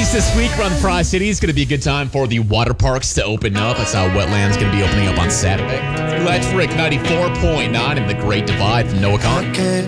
released this week around the Tri-Cities. It's going to be a good time for the water parks to open up. That's how Wetland's going to be opening up on Saturday. Electric 94.9 in the Great Divide from Noah Khan.